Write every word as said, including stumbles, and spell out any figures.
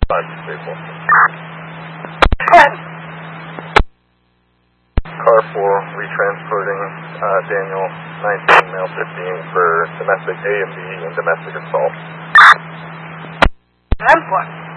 five three four. Car four, retransporting uh, Daniel nineteen, male fifteen for domestic A and B and domestic assault. ten four.